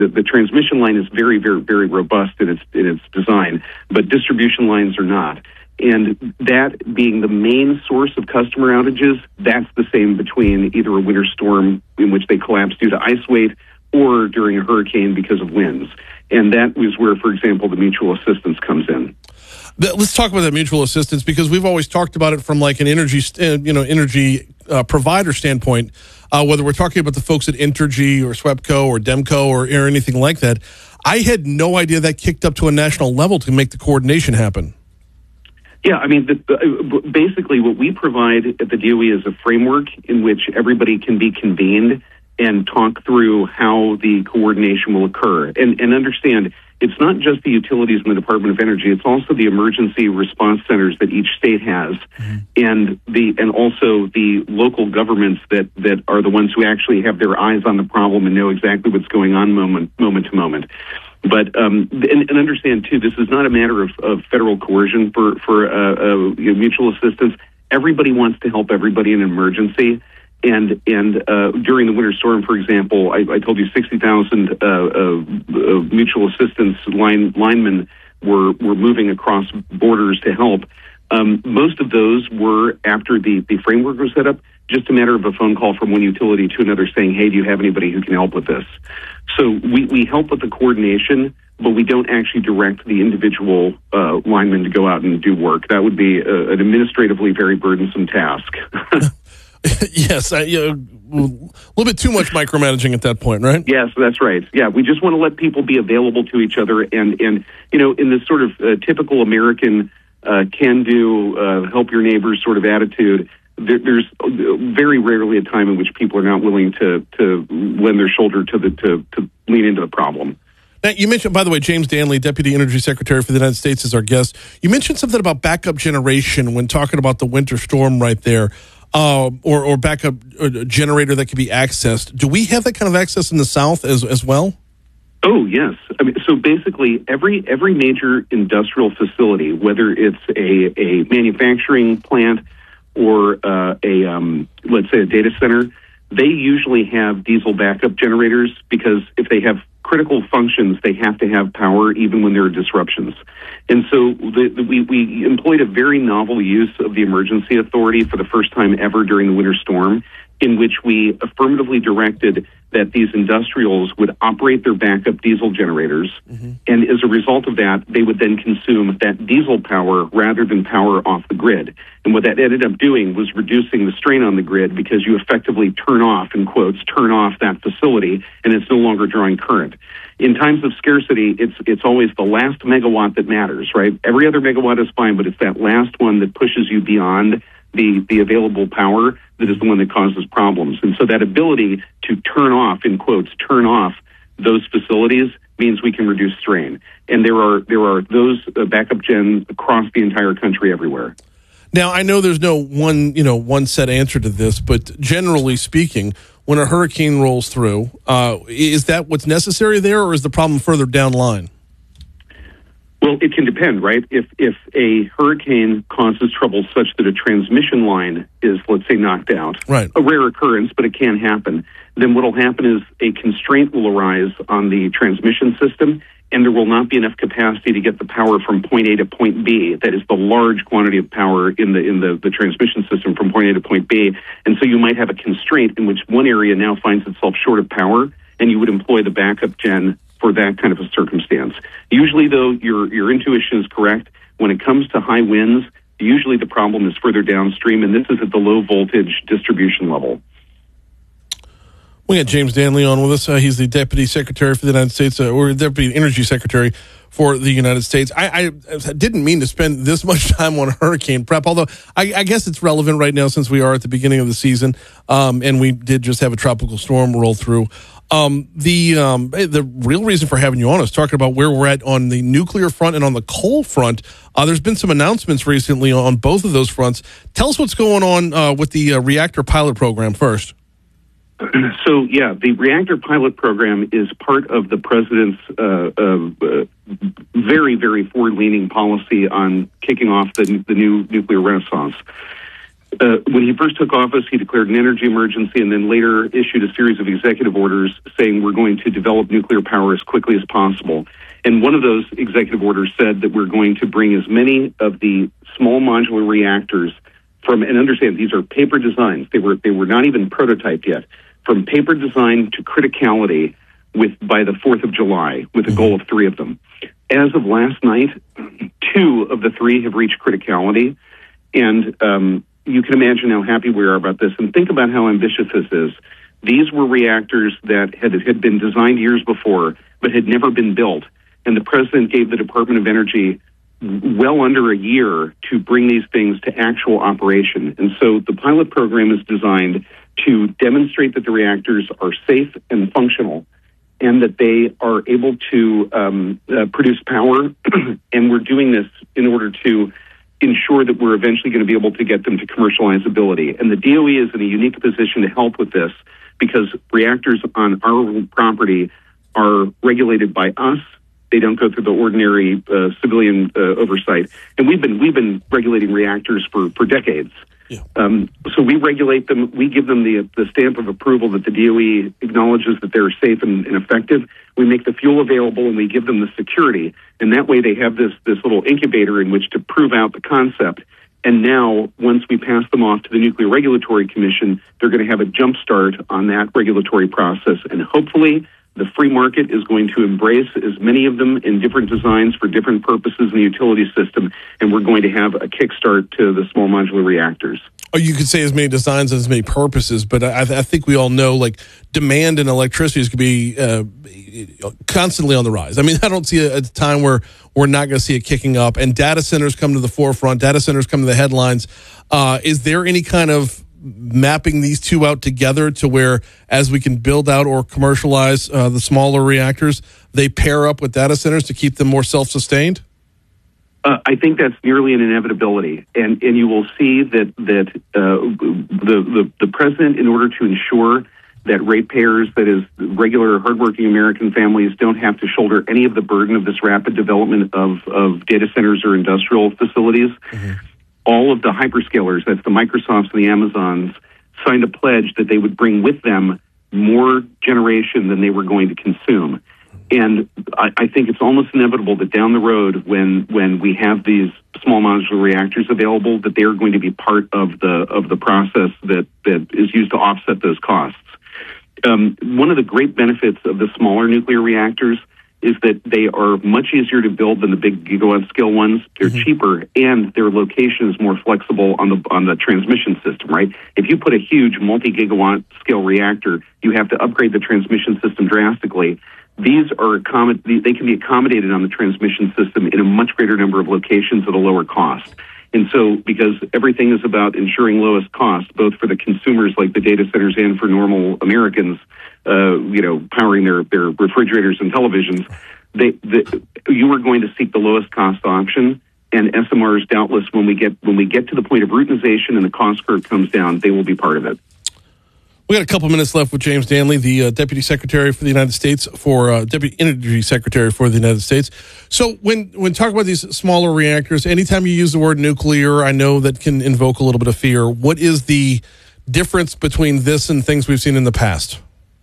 The transmission line is very, very, very robust in its design, but distribution lines are not. And that being the main source of customer outages, that's the same between either a winter storm in which they collapse due to ice weight or during a hurricane because of winds. And that is where, for example, the mutual assistance comes in. Let's talk about that mutual assistance, because we've always talked about it from like an energy provider standpoint, whether we're talking about the folks at Entergy or SWEPCO or DEMCO or anything like that. I had no idea that kicked up to a national level to make the coordination happen. Yeah, I mean, basically what we provide at the DOE is a framework in which everybody can be convened and talk through how the coordination will occur. And understand, it's not just the utilities in the Department of Energy, it's also the emergency response centers that each state has, and also the local governments that are the ones who actually have their eyes on the problem and know exactly what's going on moment to moment. But and understand too, this is not a matter of federal coercion for mutual assistance. Everybody wants to help everybody in an emergency, and during the winter storm, for example, I told you 60,000 mutual assistance linemen were moving across borders to help. Most of those were after the framework was set up. Just a matter of a phone call from one utility to another saying, "Hey, do you have anybody who can help with this?" So we help with the coordination, but we don't actually direct the individual lineman to go out and do work. That would be an administratively very burdensome task. Yes, a little bit too much micromanaging at that point, right? Yes, that's right. Yeah, we just want to let people be available to each other, and in this sort of typical American can-do, help your neighbors sort of attitude. There's very rarely a time in which people are not willing to lend their shoulder to lean into the problem. Now, you mentioned, by the way, James Danley, Deputy Energy Secretary for the United States, is our guest. You mentioned something about backup generation when talking about the winter storm right there, or backup generator that can be accessed. Do we have that kind of access in the South as well? Oh, yes. I mean, so basically, every major industrial facility, whether it's a manufacturing plant or let's say a data center, they usually have diesel backup generators, because if they have critical functions, they have to have power even when there are disruptions. And so we employed a very novel use of the emergency authority for the first time ever during the winter storm, in which we affirmatively directed that these industrials would operate their backup diesel generators, and as a result of that, they would then consume that diesel power rather than power off the grid. And what that ended up doing was reducing the strain on the grid, because you effectively turn off, in quotes, turn off that facility, and it's no longer drawing current. In times of scarcity, it's always the last megawatt that matters, right? Every other megawatt is fine, but it's that last one that pushes you beyond the available power that is the one that causes problems. And so that ability to turn off, in quotes, turn off those facilities means we can reduce strain. And there are those backup gens across the entire country everywhere. Now, I know there's no one set answer to this, but generally speaking, when a hurricane rolls through, is that what's necessary there, or is the problem further down the line? Well, it can depend, right? If a hurricane causes trouble such that a transmission line is, let's say, knocked out, right, a rare occurrence, but it can happen, then what will happen is a constraint will arise on the transmission system, and there will not be enough capacity to get the power from point A to point B. That is the large quantity of power in the transmission system from point A to point B. And so you might have a constraint in which one area now finds itself short of power, and you would employ the backup gen for that kind of a circumstance. Usually, though, your intuition is correct. When it comes to high winds, usually the problem is further downstream, and this is at the low voltage distribution level. We got James Danley on with us. He's the Deputy Secretary for the United States, or Deputy Energy Secretary for the United States. I didn't mean to spend this much time on hurricane prep, although I guess it's relevant right now since we are at the beginning of the season, and we did just have a tropical storm roll through. The real reason for having you on is talking about where we're at on the nuclear front and on the coal front. There's been some announcements recently on both of those fronts. Tell us what's going on with the reactor pilot program first. So, yeah, the reactor pilot program is part of the president's very, very forward-leaning policy on kicking off the new nuclear renaissance. When he first took office, he declared an energy emergency and then later issued a series of executive orders saying we're going to develop nuclear power as quickly as possible. And one of those executive orders said that we're going to bring as many of the small modular reactors from, and understand these are paper designs, they were not even prototyped yet, from paper design to criticality by the 4th of July, with a goal of 3 of them. As of last night, 2 of the 3 have reached criticality, and you can imagine how happy we are about this. And think about how ambitious this is. These were reactors that had been designed years before, but had never been built. And the president gave the Department of Energy well under a year to bring these things to actual operation. And so the pilot program is designed to demonstrate that the reactors are safe and functional and that they are able to produce power. And we're doing this in order to ensure that we're eventually going to be able to get them to commercializability. And the DOE is in a unique position to help with this because reactors on our property are regulated by us. They don't go through the ordinary civilian oversight. And we've been regulating reactors for decades. Yeah. So we regulate them. We give them the stamp of approval that the DOE acknowledges that they're safe and effective. We make the fuel available and we give them the security. And that way they have this little incubator in which to prove out the concept. And now, once we pass them off to the Nuclear Regulatory Commission, they're going to have a jump start on that regulatory process. And hopefully the free market is going to embrace as many of them in different designs for different purposes in the utility system, and we're going to have a kickstart to the small modular reactors. Oh, you could say as many designs as many purposes, but I think we all know like demand in electricity is going to be constantly on the rise. I mean, I don't see a time where we're not going to see it kicking up, and data centers come to the forefront. Data centers come to the headlines. Is there any kind of mapping these two out together to where as we can build out or commercialize the smaller reactors, they pair up with data centers to keep them more self-sustained? I think that's nearly an inevitability, and you will see that the president, in order to ensure that ratepayers, that is, regular hardworking American families, don't have to shoulder any of the burden of this rapid development of data centers or industrial facilities. Mm-hmm. All of the hyperscalers, that's the Microsofts and the Amazons, signed a pledge that they would bring with them more generation than they were going to consume. And I think it's almost inevitable that down the road, when we have these small modular reactors available, that they are going to be part of the process that is used to offset those costs. One of the great benefits of the smaller nuclear reactors is that they are much easier to build than the big gigawatt scale ones. They're cheaper, and their location is more flexible on the transmission system, right? If you put a huge multi-gigawatt scale reactor, you have to upgrade the transmission system drastically. These are they can be accommodated on the transmission system in a much greater number of locations at a lower cost. And so, because everything is about ensuring lowest cost, both for the consumers like the data centers and for normal Americans, powering their refrigerators and televisions, you are going to seek the lowest cost option. And SMRs, doubtless, when we get to the point of routinization and the cost curve comes down, they will be part of it. We got a couple minutes left with James Danley, the Deputy Secretary for the United States, Deputy Energy Secretary for the United States. So when talking about these smaller reactors, anytime you use the word nuclear, I know that can invoke a little bit of fear. What is the difference between this and things we've seen in the past?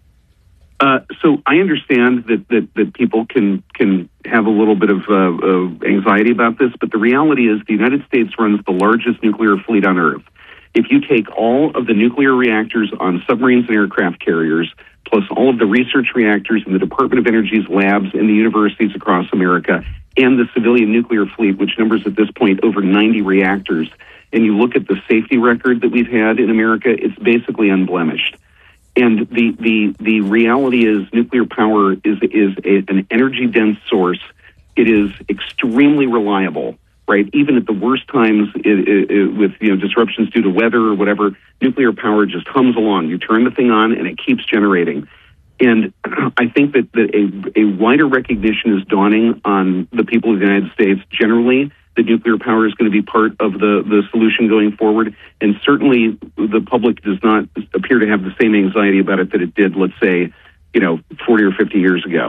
So I understand that people can have a little bit of anxiety about this, but the reality is the United States runs the largest nuclear fleet on Earth. If you take all of the nuclear reactors on submarines and aircraft carriers, plus all of the research reactors in the Department of Energy's labs and the universities across America, and the civilian nuclear fleet, which numbers at this point over 90 reactors, and you look at the safety record that we've had in America, it's basically unblemished. And the reality is nuclear power is an energy-dense source. It is extremely reliable. Right, even at the worst times with disruptions due to weather or whatever, nuclear power just hums along. You turn the thing on and it keeps generating. And I think that a wider recognition is dawning on the people of the United States generally that nuclear power is going to be part of the solution going forward. And certainly the public does not appear to have the same anxiety about it that it did, let's say, 40 or 50 years ago.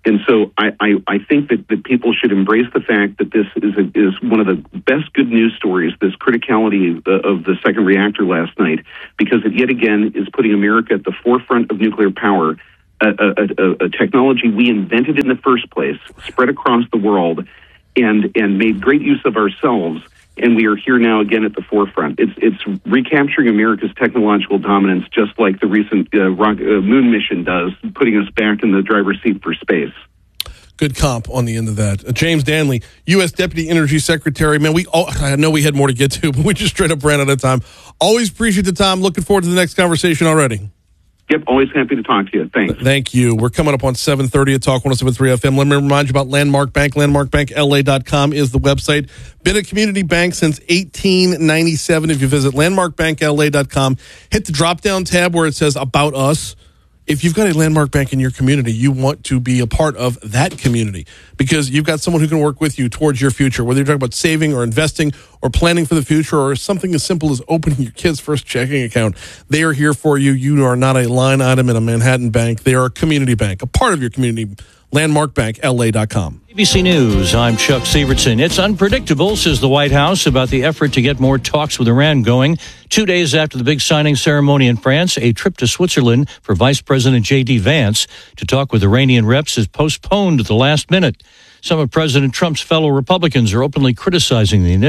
And so I think that people should embrace the fact that this is one of the best good news stories, this criticality of the second reactor last night, because it yet again is putting America at the forefront of nuclear power, a technology we invented in the first place, spread across the world, and made great use of ourselves. And we are here now again at the forefront. It's recapturing America's technological dominance, just like the recent moon mission does, putting us back in the driver's seat for space. Good comp on the end of that. James Danley, U.S. Deputy Energy Secretary. Man, I know we had more to get to, but we just straight up ran out of time. Always appreciate the time. Looking forward to the next conversation already. Yep, always happy to talk to you. Thanks. Thank you. We're coming up on 7:30 at Talk 107.3 FM. Let me remind you about Landmark Bank. LandmarkBankLA.com is the website. Been a community bank since 1897. If you visit LandmarkBankLA.com, hit the drop-down tab where it says About Us. If you've got a Landmark Bank in your community, you want to be a part of that community because you've got someone who can work with you towards your future, whether you're talking about saving or investing or planning for the future or something as simple as opening your kid's first checking account. They are here for you. You are not a line item in a Manhattan bank. They are a community bank, a part of your community. LandmarkBankLA.com. ABC News, I'm Chuck Severson. It's unpredictable, says the White House, about the effort to get more talks with Iran going. 2 days after the big signing ceremony in France, a trip to Switzerland for Vice President J.D. Vance to talk with Iranian reps is postponed at the last minute. Some of President Trump's fellow Republicans are openly criticizing the initiative.